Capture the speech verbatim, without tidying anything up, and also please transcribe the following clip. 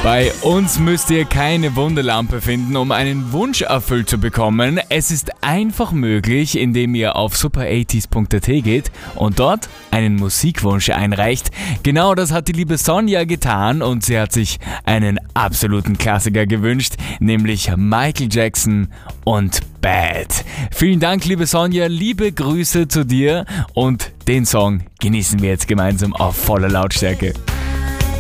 Bei uns müsst ihr keine Wunderlampe finden, um einen Wunsch erfüllt zu bekommen. Es ist einfach möglich, indem ihr auf super achtziger punkt a t geht und dort einen Musikwunsch einreicht. Genau das hat die liebe Sonja getan und sie hat sich einen absoluten Klassiker gewünscht, nämlich Michael Jackson und Bad. Vielen Dank, liebe Sonja, liebe Grüße zu dir und den Song genießen wir jetzt gemeinsam auf voller Lautstärke.